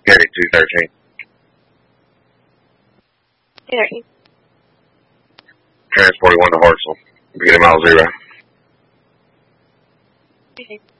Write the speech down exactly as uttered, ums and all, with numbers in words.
Gary two thirteen. two thirteen. Transporting one to Hartselle. Beginning mile zero. Okay.